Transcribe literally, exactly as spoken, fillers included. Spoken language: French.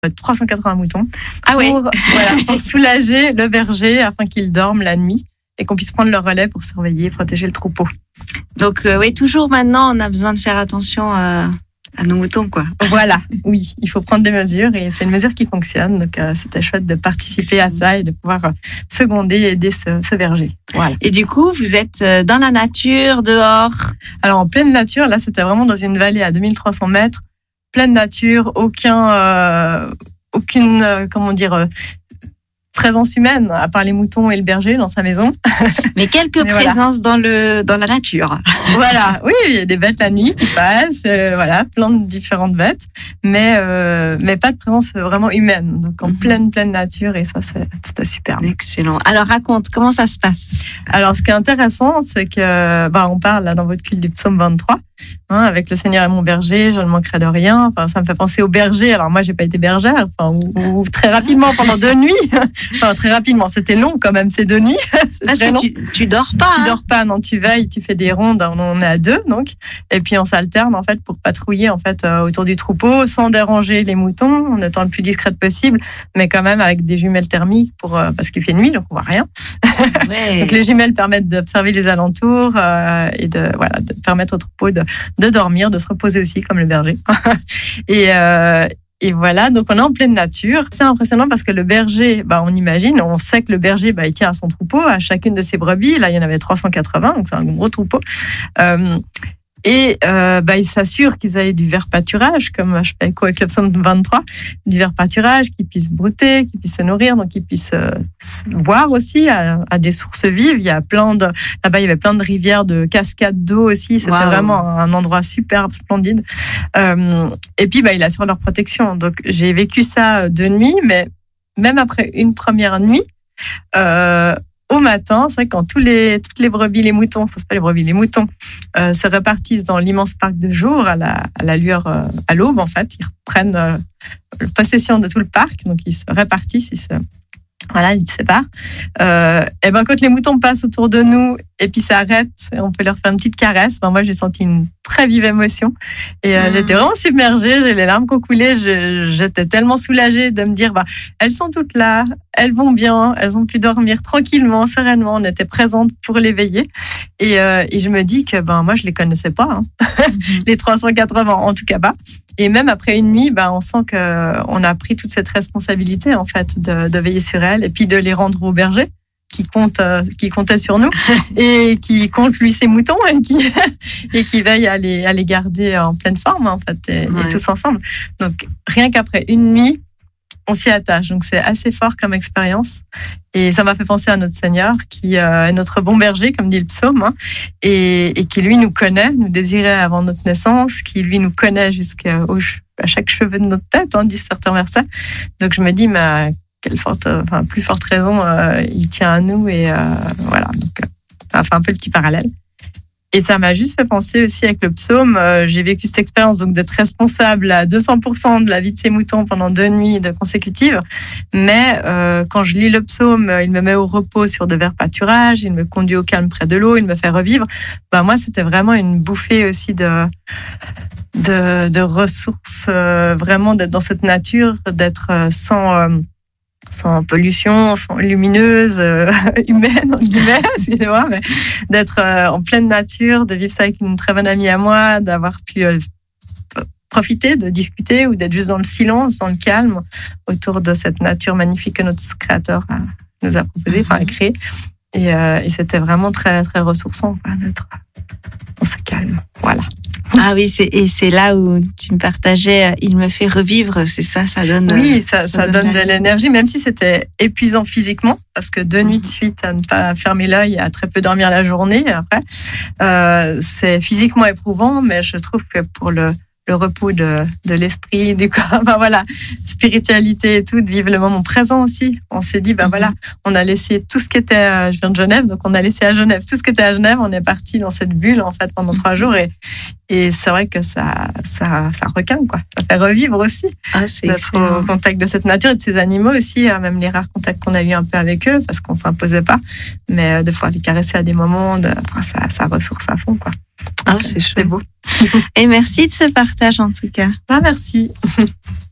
trois cent quatre-vingts moutons Ah ouais. pour, voilà, pour soulager le berger afin qu'il dorme la nuit et qu'on puisse prendre le relais pour surveiller et protéger le troupeau. Donc euh, oui, toujours maintenant, on a besoin de faire attention euh, à nos moutons, quoi. Voilà, oui, il faut prendre des mesures et c'est une mesure qui fonctionne. Donc euh, c'était chouette de participer à ça et de pouvoir euh, seconder et aider ce, ce berger. Voilà. Et du coup, vous êtes euh, dans la nature, dehors? Alors en pleine nature, là c'était vraiment dans une vallée à deux mille trois cents mètres, pleine nature, aucun, euh, aucune, euh, comment dire, euh, présence humaine, à part les moutons et le berger dans sa maison. Mais quelques Mais voilà. présences dans le dans la nature. Voilà, oui, il y a des bêtes la nuit qui passent, euh, voilà, plein de différentes bêtes, mais euh, mais pas de présence vraiment humaine, donc en Mhm. pleine pleine nature et ça c'est c'était super. Excellent. Alors raconte, comment ça se passe? Alors ce qui est intéressant, c'est que bah on parle là dans votre culte du psaume vingt-trois, hein, avec le Seigneur est mon berger, je ne manquerai de rien. Enfin ça me fait penser au berger. Alors moi j'ai pas été bergère, enfin ou, ou très rapidement pendant deux nuits. Enfin très rapidement, c'était long quand même ces deux nuits. C'est Parce très que long. tu, tu dors pas. Tu hein. dors pas, non, tu veilles, tu fais des rondes, on est à deux donc, et puis on s'alterne en fait pour patrouiller en fait euh, autour du troupeau sans déranger les moutons, en étant le plus discrète possible, mais quand même avec des jumelles thermiques pour euh, parce qu'il fait nuit donc on voit rien. Ouais. Donc les jumelles permettent d'observer les alentours euh, et de voilà de permettre au troupeau de de dormir, de se reposer aussi comme le berger. et euh, Et voilà, donc on est en pleine nature. C'est impressionnant parce que le berger, bah, on imagine, on sait que le berger, bah, il tient à son troupeau, à chacune de ses brebis. Là, il y en avait trois cent quatre-vingts, donc c'est un gros troupeau. Euh, et euh, bah, il s'assure qu'ils aient du vert pâturage, comme je fais écho avec le psaume vingt-trois, du vert pâturage, qu'ils puissent brouter, qu'ils puissent se nourrir, donc qu'ils puissent euh, boire aussi à, à des sources vives. Il y a plein de, là-bas, il y avait plein de rivières, de cascades d'eau aussi. C'était Wow. vraiment un endroit superbe, splendide. Euh, et puis, bah, il assure leur protection. Donc, j'ai vécu ça de nuit, mais même après une première nuit, euh, au matin, c'est vrai que quand tous les, toutes les brebis, les moutons, faut pas les brebis, les moutons, euh, se répartissent dans l'immense parc de jour à la, à la lueur, euh, à l'aube, en fait, ils reprennent euh, possession de tout le parc, donc ils se répartissent, ils se, voilà, ils se séparent. Euh, et ben, quand les moutons passent autour de nous et puis s'arrêtent, on peut leur faire une petite caresse. Ben, moi, j'ai senti une très vive émotion et euh, Mmh. j'étais vraiment submergée. J'ai les larmes qui ont coulé. Je, j'étais tellement soulagée de me dire, bah, elles sont toutes là, elles vont bien, elles ont pu dormir tranquillement, sereinement. On était présentes pour les veiller. Et, euh, et je me dis que ben moi, je les connaissais pas, hein. Mm-hmm. Les trois cent quatre-vingts, en tout cas pas. Et même après une nuit, ben, on sent qu'on a pris toute cette responsabilité, en fait, de, de veiller sur elles et puis de les rendre au berger qui compte, euh, qui comptait sur nous et qui compte lui ses moutons et qui, et qui veille à les, à les garder en pleine forme, en fait, et, Ouais. et tous ensemble. Donc, rien qu'après une nuit, on s'y attache. Donc, c'est assez fort comme expérience. Et ça m'a fait penser à notre Seigneur, qui euh, est notre bon berger, comme dit le psaume, hein, et, et qui, lui, nous connaît, nous désirait avant notre naissance, qui, lui, nous connaît jusqu'à au, à chaque cheveu de notre tête, hein, disent certains versets. Donc, je me dis, mais quelle forte, enfin, plus forte raison, euh, il tient à nous. Et euh, voilà, donc, euh, ça fait un peu le petit parallèle. Et ça m'a juste fait penser aussi avec le psaume. Euh, j'ai vécu cette expérience donc d'être responsable à deux cents pour cent de la vie de ces moutons pendant deux nuits de consécutives. Mais euh, quand je lis le psaume, il me met au repos sur de verts pâturages, il me conduit au calme près de l'eau, il me fait revivre. Bah moi, c'était vraiment une bouffée aussi de de, de ressources, euh, vraiment d'être dans cette nature, d'être euh, sans euh, sans pollution, sans lumineuse, euh, humaine, entre guillemets, excusez-moi, mais d'être euh, en pleine nature, de vivre ça avec une très bonne amie à moi, d'avoir pu euh, profiter, de discuter ou d'être juste dans le silence, dans le calme, autour de cette nature magnifique que notre Créateur a, nous a proposée, enfin a créée. Et, euh, et c'était vraiment très, très ressourçant, quoi, d'être dans ce calme. Voilà. Ah oui, c'est, et c'est là où tu me partageais, il me fait revivre, c'est ça, ça donne. Oui, ça, ça, ça donne, donne la... de l'énergie, même si c'était épuisant physiquement, parce que deux mmh. nuits de suite à ne pas fermer l'œil et à très peu dormir la journée après, euh, c'est physiquement éprouvant, mais je trouve que pour le, le repos de, de l'esprit, du corps, ben voilà, spiritualité et tout, de vivre le moment présent aussi. On s'est dit, ben mmh. voilà, on a laissé tout ce qui était, euh, je viens de Genève, donc on a laissé à Genève tout ce qui était à Genève, on est parti dans cette bulle en fait pendant mmh. trois jours et Et c'est vrai que ça, ça, ça requinque, quoi. Ça fait revivre aussi. Ah, c'est d'être excellent. au contact de cette nature et de ces animaux aussi, même les rares contacts qu'on a eu un peu avec eux, parce qu'on s'imposait pas. Mais de pouvoir les caresser à des moments, de, enfin, ça, ça ressource à fond, quoi. Ah, c'est chouette. C'est beau. Et merci de ce partage, en tout cas. Ah, merci.